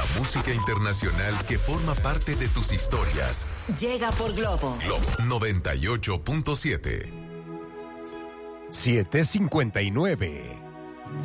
música internacional que forma parte de tus historias. Llega por Globo. Globo 98.7. 7:59.